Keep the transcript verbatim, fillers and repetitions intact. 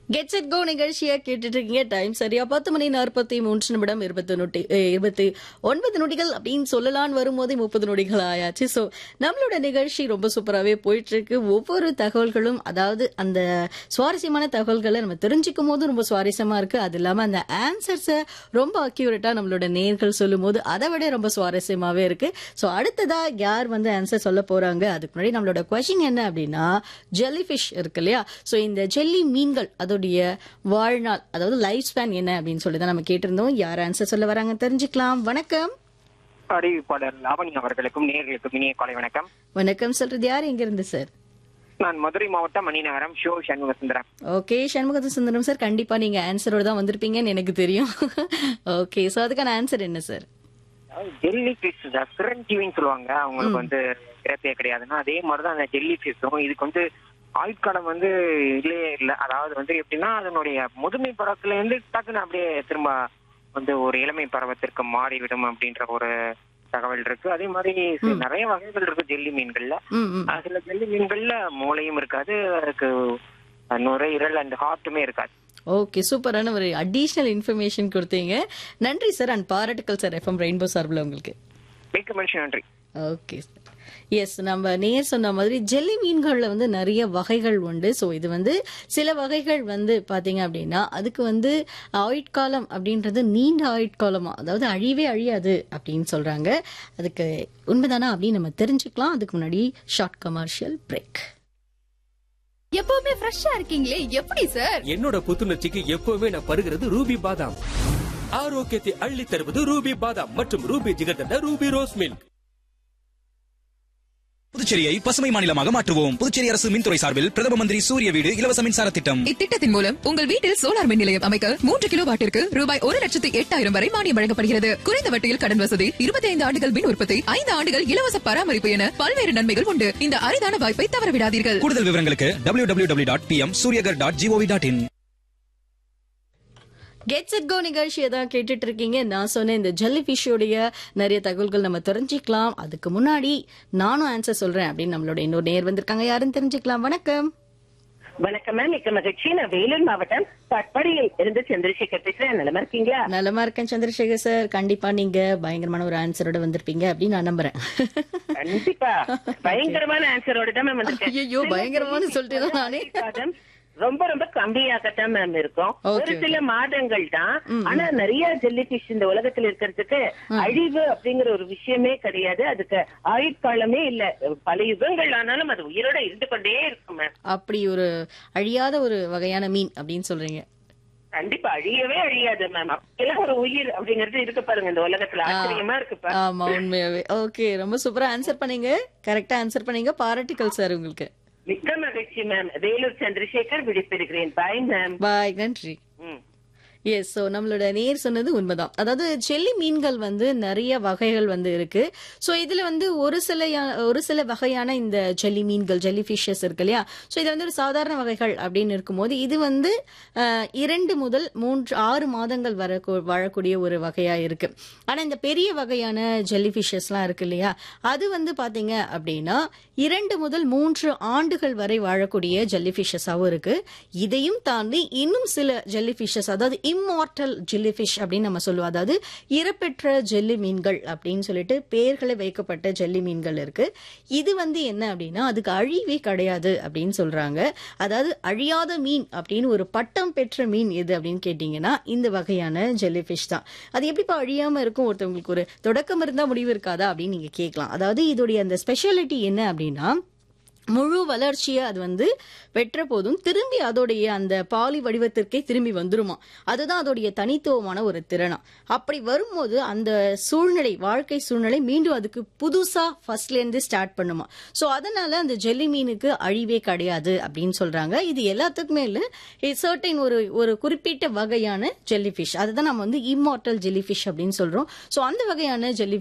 Gets it go நிகழ்ச்சியா கேட்டுட்டு இருக்கீங்க. டைம் சரியா பத்து மணி நாற்பத்தி மூன்று நிமிடம் இருபத்தி நொட்டி இருபத்தி ஒன்பது நொடிகள் அப்படின்னு சொல்லலான்னு வரும்போதே முப்பது நொடிகள் ஆயாச்சு. ஸோ நம்மளோட நிகழ்ச்சி ரொம்ப சூப்பராகவே போயிட்டு இருக்கு. ஒவ்வொரு தகவல்களும், அதாவது அந்த சுவாரஸ்யமான தகவல்களை நம்ம தெரிஞ்சுக்கும் போது ரொம்ப சுவாரஸ்யமா இருக்கு. அது இல்லாம அந்த ஆன்சர்ஸை ரொம்ப அக்யூரேட்டா நம்மளோட நேர்கள் சொல்லும் போது அதை விட ரொம்ப சுவாரஸ்யமாவே இருக்கு. ஸோ அடுத்ததா யார் வந்து ஆன்சர் சொல்ல போறாங்க? அதுக்கு முன்னாடி நம்மளோட கொஸ்டின் என்ன அப்படின்னா, ஜெல்லி ஃபிஷ் இருக்கு இல்லையா? ஸோ இந்த ஜெல்லி மீன்கள் அதோடைய வாழ்நாள், அதாவது லைஃப் ஸ்பேன் என்ன அப்படின்னு சொல்லி தான் நம்ம கேட்டிருந்தோம். யார் ஆன்சர் சொல்ல வராங்க தெரிஞ்சுக்கலாம். வணக்கம். அறிவிப்பாளர் லாவணி அவர்களுக்கும் நேர்களுக்கும் இனிய காலை வணக்கம். வணக்கம். சொல்றது யார், எங்க இருந்து சார்? நான் மதுரை மாவட்டம் Maninagaram show Shanmuga Sundaram. Okay, Shanmuga Sundaram sir, கண்டிப்பா நீங்க ஆன்சரோட தான் வந்திருப்பீங்கன்னு எனக்கு தெரியும். ஓகே, சோ அதுக்கான ஆன்சர் என்ன சார்? ஜெல்லி ஃபிஷ் சிரஞ்சீவின்னு சொல்லுவாங்க. அவங்களுக்கு வந்து இறப்பே கிடையாதுன்னா அதே மாதிரிதான் அந்த ஜெல்லி ஃபிஷும். இதுக்கு வந்து ஆயுட்காலம் வந்து இல்லையே இல்லை. அதாவது வந்து எப்படின்னா அதனுடைய முதுமை பருவத்துல இருந்து டக்குன்னு அப்படியே திரும்ப வந்து ஒரு இளமை பருவத்திற்கு மாறிவிடும் அப்படின்ற ஒரு தகவல் இருக்கு. அதே மாதிரி நிறைய வகைகள் இருக்கு ஜெல்லி மீன்கள்ல. சில ஜெல்லி மீன்கள்ல மூளையும் இருக்காது, அதுக்கு நுரையீரல் அண்ட் ஹார்ட்டுமே இருக்காது. ஓகே, சூப்பரான ஒரு அடிஷனல் இன்ஃபர்மேஷன் கொடுத்தீங்க. நன்றி சார், அண்ட் பாராட்டுக்கள் சார் எஃப்எம் ரெயின்போ சார்பில் உங்களுக்கு. மிக்க மனுஷன் நன்றி. Okay sir. எஸ், நம்ம நேர் சொன்ன மாதிரி ஜெல்லி மீன்கள்ல வந்து நிறைய வகைகள் உண்டு. ஸோ இது வந்து சில வகைகள் வந்து பாத்தீங்க அப்படின்னா அதுக்கு வந்து ஆயுட்காலம் அப்படின்றது நீண்ட ஆயுட்காலமா, அதாவது அழிவே அழியாது அப்படின்னு சொல்றாங்க. அதுக்கு உண்மைதானா அப்படின்னு நம்ம தெரிஞ்சுக்கலாம். அதுக்கு முன்னாடி ஷார்ட் கமர்ஷியல் பிரேக். எப்பவுமே ஃப்ரெஷ்ஷா இருக்கீங்களே, எப்படி சார்? என்னோட புத்துணர்ச்சிக்கு எப்பவுமே நான் பருகிறது ரூபி பாதாம். ஆரோக்கியத்தை அள்ளி தருவது ரூபி பாதாம் மற்றும் Ruby jigarthanda Ruby rose milk. புதுச்சேரியை பசுமை மாநிலமாக மாற்றுவோம். புதுச்சேரி அரசு மின்துறை சார்பில் பிரதம மந்திரி சூரிய வீடு இலவச மின்சார திட்டம். இத்திட்டத்தின் மூலம் உங்கள் வீட்டில் சோலார் மின் நிலையம் அமைக்க மூன்று கிலோ வாட்டிற்கு ரூபாய் ஒரு லட்சத்து எட்டாயிரம் வரை மானியம் வழங்கப்படுகிறது. குறைந்த வட்டியில் கடன் வசதி, இருபத்தி ஐந்து ஆண்டுகள் மின் உற்பத்தி, ஐந்து ஆண்டுகள் இலவச பராமரிப்பு என பல்வேறு நன்மைகள் உண்டு. இந்த அரிதான வாய்ப்பை தவறவிடாதீர்கள். கூடுதல் விவரங்களுக்கு W W W dot B M Surya Ghar dot gov dot in. Gets it go நிகழ்ச்சியை தான் கேட்டுட்டு இருக்கீங்க. நான் சொன்ன இந்த ஜெல்லி ஃபிஷ்ஷோடைய நிறைய தகவல்கள் நம்ம தெரிஞ்சுக்கலாம். அதுக்கு முன்னாடி நானும் ஆன்சர் சொல்றேன் அப்படின்னு நம்மளோட இன்னொரு நேர் வந்திருக்காங்க. யாருன்னு தெரிஞ்சுக்கலாம். வணக்கம். வணக்கம் மேம், மிக்க மகிழ்ச்சி. நான் வேலூர் மாவட்டம் பட்பாடியில் இருந்து சந்திரசேகர் பேசுறேன். நலமா இருக்கீங்களா? நலமா இருக்கேன் சந்திரசேகர் சார். கண்டிப்பா நீங்க பயங்கரமான ஒரு ஆன்சரோட வந்திருப்பீங்க அப்படின்னு நான் நம்புறேன். கண்டிப்பா பயங்கரமான ஆன்சரோட தான் மேம் வந்திருக்கேன். ஐயோ, பயங்கரமான சொல்லிட்டு நானே ரொம்ப ரொம்ப கம்மியாகத்தான் மேம் இருக்கும். ஒரு சில மாதங்கள் தான். ஆனா நிறைய ஜெல்லி பிஷ் இந்த உலகத்துல இருக்கிறதுக்கு அழிவு அப்படிங்கிற ஒரு விஷயமே கிடையாது. அதுக்கு ஆயுட்காலமே இல்ல. பல யுகங்கள் ஆனாலும் அது உயிரோட இருந்து கொண்டே இருக்கும் மேம். அப்படி ஒரு அழியாத ஒரு வகையான மீன் அப்படின்னு சொல்றீங்க. கண்டிப்பா அழியவே அழியாது மேம். எல்லாம் ஒரு உயிர் அப்படிங்கறது இருக்கு பாருங்க இந்த உலகத்துல. ஆச்சரியமா இருக்கு. ஆமா, உண்மையாவே. ஓகே, ரொம்ப சூப்பரா ஆன்சர் பண்ணீங்க. கரெக்டா ஆன்சர் பண்ணீங்க. பாராட்டுக்கள் சார் உங்களுக்கு. மிக்க மகிழ்ச்சி மேம். வேலூர் சந்திரசேகர் விடைபெறுகிறேன். Bye ma'am. பாய், நன்றி. எஸ், ஸோ நம்மளோட நேர் சொன்னது உண்மைதான். அதாவது ஜெல்லி மீன்கள் வந்து நிறைய வகைகள் வந்து இருக்கு. ஸோ இதுல வந்து ஒரு சில ஒரு சில வகையான இந்த ஜெல்லி மீன்கள், ஜெல்லி ஃபிஷஸ் இருக்கு இல்லையா? ஸோ இது வந்து ஒரு சாதாரண வகைகள் அப்படின்னு இருக்கும்போது இது வந்து இரண்டு முதல் மூன்று ஆறு மாதங்கள் வர வாழக்கூடிய ஒரு வகையா இருக்கு. ஆனா இந்த பெரிய வகையான ஜெல்லி ஃபிஷஸ்லாம் இருக்கு இல்லையா, அது வந்து பாத்தீங்க அப்படின்னா இரண்டு முதல் மூன்று ஆண்டுகள் வரை வாழக்கூடிய ஜெல்லி ஃபிஷஸாவும் இருக்கு. இதையும் தாண்டி இன்னும் சில ஜெல்லி ஃபிஷஸ், அதாவது இம்மார்டல் ஜெல்லி ஃபிஷ் அப்படின்னு நம்ம சொல்லுவோம். அதாவது இறப்பெற்ற ஜெல்லி மீன்கள் அப்படின்னு சொல்லிட்டு பெயர்களை வைக்கப்பட்ட ஜெல்லி மீன்கள் இருக்கு. இது வந்து என்ன அப்படின்னா அதுக்கு அழிவே கிடையாது அப்படின்னு சொல்றாங்க. அதாவது அழியாத மீன் அப்படின்னு ஒரு பட்டம் பெற்ற மீன் எது அப்படின்னு கேட்டீங்கன்னா இந்த வகையான ஜெல்லி ஃபிஷ் தான். அது எப்படிப்பா அழியாம இருக்கும்? ஒருத்தவங்களுக்கு ஒரு தொடக்கம் இருந்தா முடிவு இருக்காதா அப்படின்னு நீங்க கேட்கலாம். அதாவது இதோடைய அந்த ஸ்பெஷாலிட்டி என்ன அப்படின்னா, முழு வளர்ச்சியை அது வந்து பெற்ற போதும் திரும்பி அதோடைய அந்த பாலி வடிவத்திற்கே திரும்பி வந்துருமா. அதுதான் அதோடைய தனித்துவமான ஒரு திறனா. அப்படி வரும்போது அந்த சூழ்நிலை, வாழ்க்கை சூழ்நிலை மீண்டும் அதுக்கு புதுசா ஃபர்ஸ்ட்ல இருந்து ஸ்டார்ட் பண்ணுமா. ஸோ அதனால அந்த ஜெல்லி மீனுக்கு அழிவே கிடையாது அப்படின்னு சொல்றாங்க. இது எல்லாத்துக்குமே இல்லை, சர்டைன் ஒரு ஒரு குறிப்பிட்ட வகையான ஜெல்லி ஃபிஷ், அதுதான் நம்ம வந்து இம்மார்டல் ஜெல்லி ஃபிஷ் அப்படின்னு சொல்றோம். ஸோ அந்த வகையான ஜெல்லி